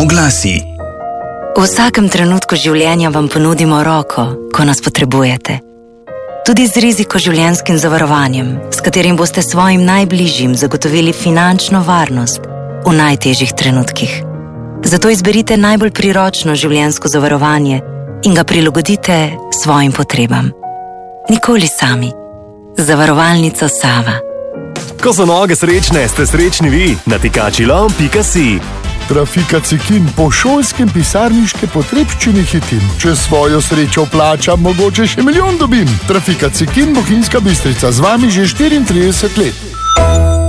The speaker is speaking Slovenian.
Oglasi. V vsakem trenutku življenja vam ponudimo roko, ko nas potrebujete. Tudi z rizikoživljenjskim zavarovanjem, s katerim boste svojim najbližjim zagotovili finančno varnost v najtežjih trenutkih. Zato izberite najbolj priročno življenjsko zavarovanje in ga prilagodite svojim potrebam. Nikoli sami. Zavarovalnica Sava. Ko so noge srečne, ste srečni vi. natikačilom.si. Trafika Cekin, po šolskem pisarniške potrebščine hitim. Če svojo srečo plačam, mogoče še milijon dobim. Trafika Cekin, Bohinjska Bistrica, z vami že 34 let.